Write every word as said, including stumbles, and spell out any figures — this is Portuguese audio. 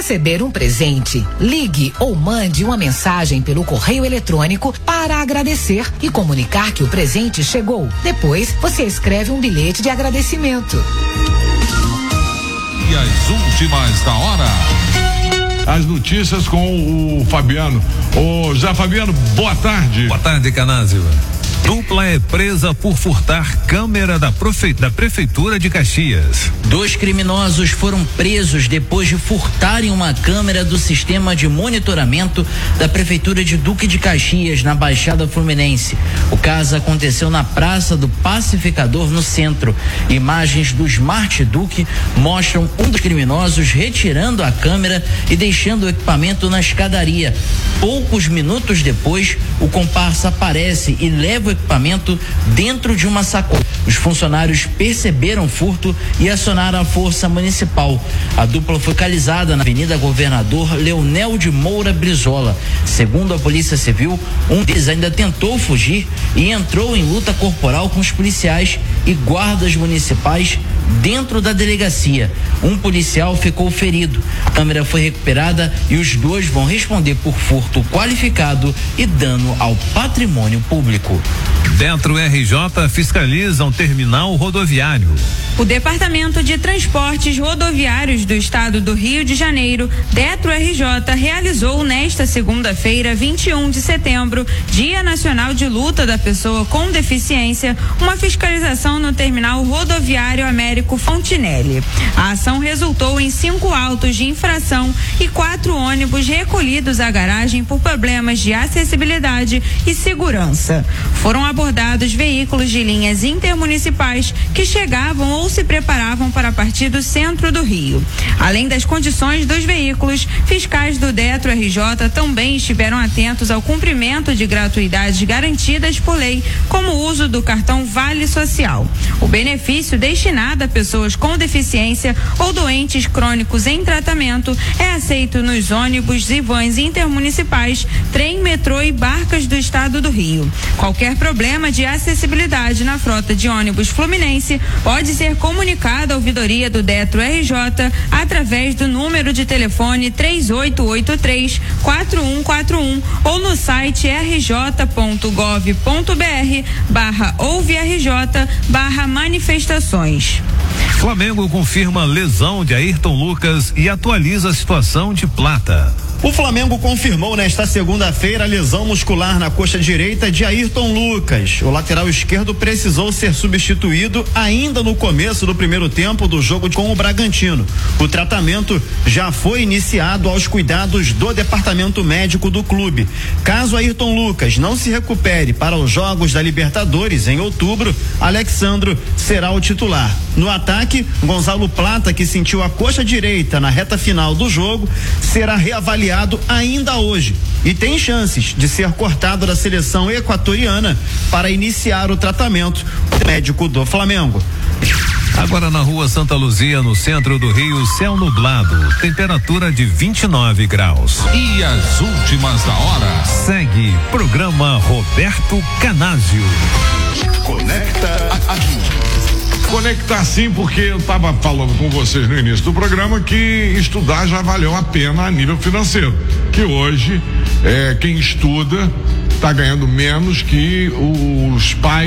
receber um presente, ligue ou mande uma mensagem pelo correio eletrônico para agradecer e comunicar que o presente chegou. Depois, você escreve um bilhete de agradecimento. E as últimas da hora. As notícias com o Fabiano. Ô, Zé Fabiano, boa tarde. Boa tarde, Canásio. Dupla é presa por furtar câmera da, profe... da Prefeitura de Caxias. Dois criminosos foram presos depois de furtarem uma câmera do sistema de monitoramento da Prefeitura de Duque de Caxias, na Baixada Fluminense. O caso aconteceu na Praça do Pacificador, no centro. Imagens do Smart Duque mostram um dos criminosos retirando a câmera e deixando o equipamento na escadaria. Poucos minutos depois, o comparsa aparece e leva o equipamento dentro de uma sacola. Os funcionários perceberam o furto e acionaram a força municipal. A dupla foi localizada na Avenida Governador Leonel de Moura Brizola. Segundo a Polícia Civil, um deles ainda tentou fugir e entrou em luta corporal com os policiais e guardas municipais dentro da delegacia. Um policial ficou ferido. A câmera foi recuperada e os dois vão responder por furto qualificado e dano ao patrimônio público. Detro R J fiscaliza um terminal rodoviário. O Departamento de Transportes Rodoviários do Estado do Rio de Janeiro, Detro R J, realizou nesta segunda-feira, vinte e um de setembro, Dia Nacional de Luta da Pessoa com Deficiência, uma fiscalização no terminal rodoviário Américo Fontinelli. A ação resultou em cinco autos de infração e quatro ônibus recolhidos à garagem por problemas de acessibilidade e segurança. Foram abordados veículos de linhas intermunicipais que chegavam ou se preparavam para partir do centro do Rio. Além das condições dos veículos, fiscais do Detro R J também estiveram atentos ao cumprimento de gratuidades garantidas por lei, como o uso do cartão Vale Social. O benefício destinado a pessoas com deficiência ou doentes crônicos em tratamento é aceito nos ônibus e vans intermunicipais, trem, metrô e barcas do Estado do Rio. Qualquer problema de acessibilidade na frota de ônibus fluminense pode ser comunicado à ouvidoria do Detro R J através do número de telefone três oito oito três, quatro um quatro um ou no site rj.gov.br barra ouve RJ barra manifestações. Flamengo confirma lesão de Ayrton Lucas e atualiza a situação de Plata. O Flamengo confirmou nesta segunda-feira a lesão muscular na coxa direita de Ayrton Lucas. O lateral esquerdo precisou ser substituído ainda no começo do primeiro tempo do jogo com o Bragantino. O tratamento já foi iniciado aos cuidados do departamento médico do clube. Caso Ayrton Lucas não se recupere para os jogos da Libertadores em outubro, Alexandro será o titular. No ataque, Gonzalo Plata, que sentiu a coxa direita na reta final do jogo, será reavaliado ainda hoje e tem chances de ser cortado da seleção equatoriana para iniciar o tratamento médico do Flamengo. Agora na rua Santa Luzia, no centro do Rio, céu nublado, temperatura de vinte e nove graus. E as últimas da hora. Segue programa Roberto Canásio. Conecta a, a... Conectar sim, porque eu estava falando com vocês no início do programa que estudar já valeu a pena a nível financeiro. Que hoje, é, quem estuda está ganhando menos que os pais